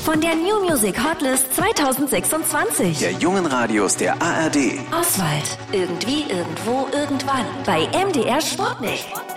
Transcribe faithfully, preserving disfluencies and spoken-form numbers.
von der New Music Hotlist zwanzig sechsundzwanzig. Der jungen Radios der A R D. Oswald. Irgendwie, irgendwo, irgendwann. Bei M D R Sputnik.